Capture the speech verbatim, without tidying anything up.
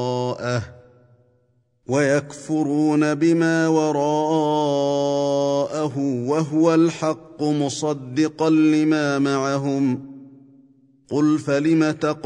ويكفرون بما وراءه وهو الحق مصدقا لما معهم قل فلم تقولون